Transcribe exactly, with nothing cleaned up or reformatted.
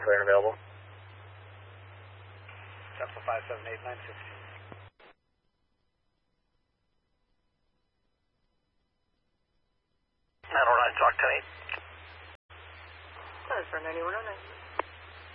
clear and available. Delta five seven eight nine sixteen. nine oh nine, talk ten eight. That is for ninety-one oh nine.